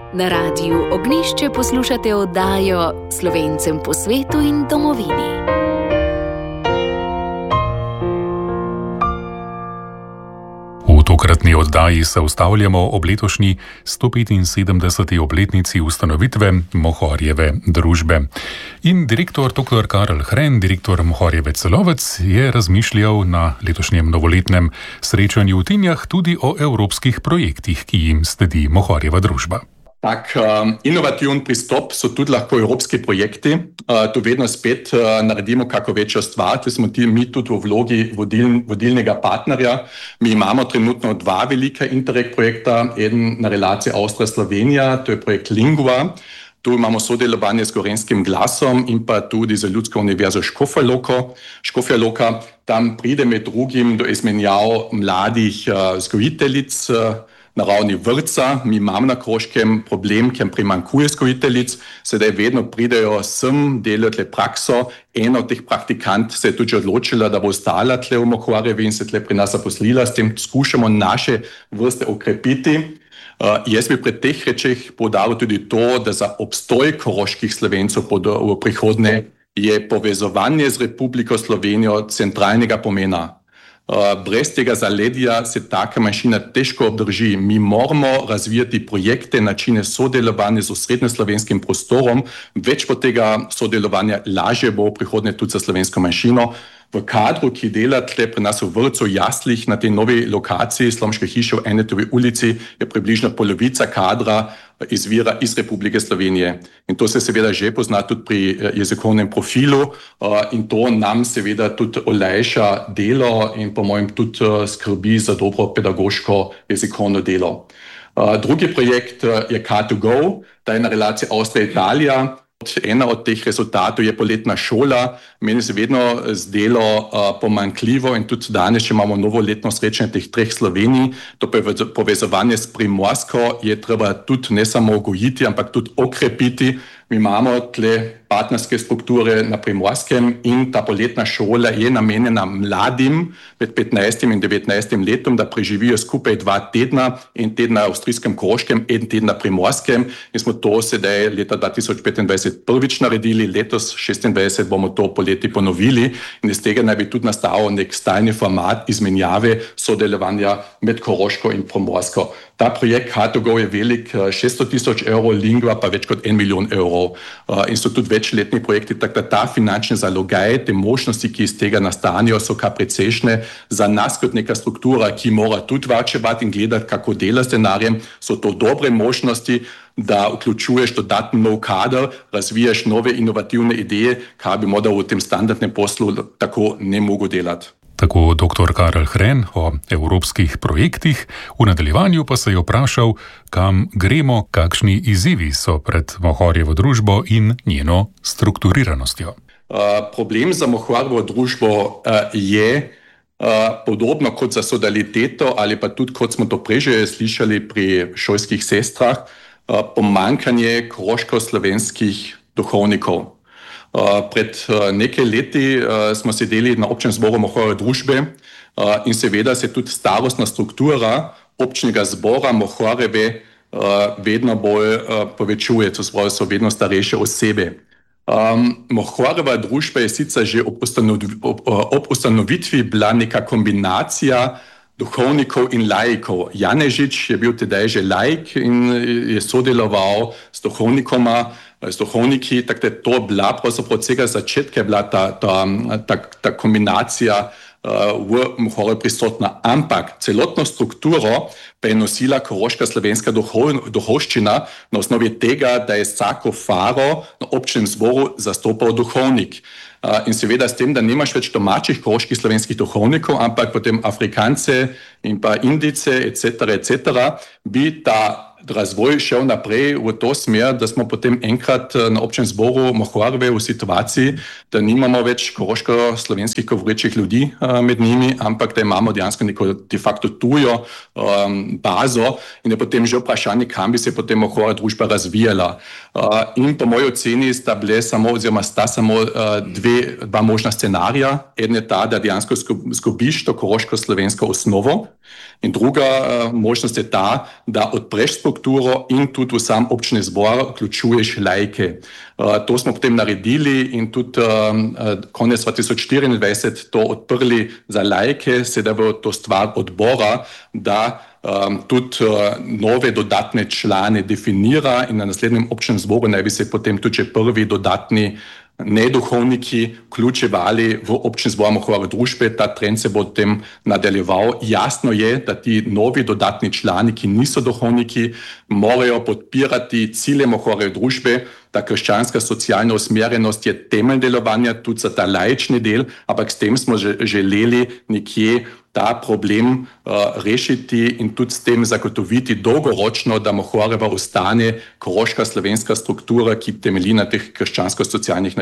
Na Radiu Ognjišče poslušate oddajo Slovencem po svetu in domovini. V tokratni oddaji se ustavljamo ob letošnji 175. obletnici ustanovitve Mohorjeve družbe. In direktor dr. Karel Hren, direktor Mohorjeve Celovec, je razmišljal na letošnjem novoletnem srečanju v Tinjah tudi o evropskih projektih, ki jim sledi Mohorjeva družba. Tak inovativen pristop so tudi lahko evropski projekti. Tu vedno spet naredimo kako večjo stvar. Tu smo mi tudi v vlogi vodilnega partnerja. Mi imamo trenutno dva velika Interreg projekta. Eden na relaciji Avstrija-Slovenija, to je projekt Lingua. Tu imamo sodelovanje s Gorenjskim glasom in pa tudi z Ljudsko univerzo Škofja Loka. Tam pride med drugim do izmenjav mladih vzgojiteljic na ravni vrtca. Mi imamo na Koroškem problem, ker primanjkuje vzgojiteljic, sedaj vedno pridejo sem, delajo tle prakso. Ena od teh praktikant se je tudi odločila, da bo ostala tle v Mohorjevi in se tle pri nas zaposlila. S tem skušamo naše vrste okrepiti. Jaz bi pri teh rečeh poudaril tudi to, da za obstoj koroških Slovencev v prihodnje je povezovanje z Republiko Slovenijo centralnega pomena. Brez tega zaledja se taka manjšina težko obdrži. Mi moramo razvijati projekte, načine sodelovanja z osrednjeslovenskim prostorom. Več po tega sodelovanja lažje bo v prihodnje tudi za slovensko manjšino. V kadru, ki dela tle pri nas v vrtcu Jaslih na tej novi lokaciji Slomške hiše v Enetovi ulici, je približno polovica kadra izvira iz Republike Slovenije. In to se seveda že pozna tudi pri jezikovnem profilu in to nam seveda tudi olajša delo in po mojem tudi skrbi za dobro pedagoško jezikovno delo. Drugi projekt je Car2Go, ta je na relaciji Avstrija-Italija. Ena od teh rezultatov je poletna šola. Meni se vedno zdelo pomanjkljivo in tudi danes, če imamo novo letno srečanje teh treh Slovenij, to povezovanje s Primorsko je treba tudi ne samo gojiti, ampak tudi okrepiti. Mi imamo tle partnerske strukture na Primorskem in ta poletna šola je namenjena mladim med 15 in 19 letom, da preživijo skupaj 2 tedna, en teden na avstrijskem Koroškem, en teden na Primorskem. In smo to sedaj leta 2025 prvič naredili, letos 26 bomo to poleti ponovili in iz tega naj bi tudi nastal nek stalni format izmenjave sodelovanja med Koroško in Primorsko. Ta projekt Car2Go je velik 600 000 evrov, Lingua pa več kot 1 milijon evrov. In so tudi večletni projekti, tako da ta finančni zalogaj, te možnosti, ki iz tega nastanejo, so kar precejšnje. Za nas kot neka struktura, ki mora tudi varčevati in gledati, kako dela s denarjem, so to dobre možnosti, da vključuješ dodatni nov kader, razvijaš nove inovativne ideje, kar bi morda v tem standardnem poslu tako ne mogo delati. Tako dr. Karel Hren o evropskih projektih, v nadaljevanju pa se je vprašal, kam gremo, kakšni izzivi so pred Mohorjevo družbo in njeno strukturiranostjo. Problem za Mohorjevo družbo je podobno kot za sodaliteto ali pa tudi kot smo to prej že slišali pri šolskih sestrah, pomanjkanje koroško-slovenskih duhovnikov. Pred nekaj leti smo sedeli na občnem zboru Mohorjeve družbe in seveda se tudi starostna struktura občnega zbora Mohorjeve vedno bolj povečuje, to so vedno starejše osebe. Mohorjeva družba je sicer že ob ustanovitvi bila neka kombinacija duhovnikov in laikov. Janežič je bil tedaj že laik in je sodeloval s duhovniki, tako da je to bila pravzaprav od vsega začetka je bila ta kombinacija v Mohorjevi prisotna. Ampak celotno strukturo pa je nosila koroška slovenska duhovščina na osnovi tega, da je vsako faro na občnem zboru zastopal duhovnik. In seveda s tem, da nimaš več domačih koroških slovenskih duhovnikov, ampak potem Afrikance in pa Indice, etc., bi ta razvoj šel naprej v to smer, da smo potem enkrat na občnem zboru Mohorjeve v situaciji, da nimamo več koroško-slovenskih govorečih ljudi med njimi, ampak da imamo dejansko neko de facto tujo bazo in je potem že vprašanje, kam bi se potem Mohorjeva družba razvijala. In po moji oceni sta samo dva možna scenarija. Eden je ta, da dejansko zgubiš to koroško-slovensko osnovo in druga možnost je ta, da odpreš strukturo in tudi v sam občni zbor vključuješ laike. To smo potem naredili in tudi konec 2024 to odprli za laike, sedaj bo to stvar odbora, da tudi nove dodatne člane definira in na naslednjem občnem zboru naj bi se potem tudi prvi dodatni neduhovniki vključevali v občni zbor Mohorjeve družbe. Ta trend se bo potem nadaljeval. Jasno je, da ti novi dodatni člani, ki niso duhovniki, morajo podpirati cilje Mohorjeve družbe. Ta krščanska socialna usmerjenost je temelj delovanja tudi za ta laični del, ampak s tem smo želeli nekje ta problem rešiti in tudi s tem zagotoviti dolgoročno, da Mohorjeva ostane koroška slovenska struktura, ki temelji na teh krščansko-socialnih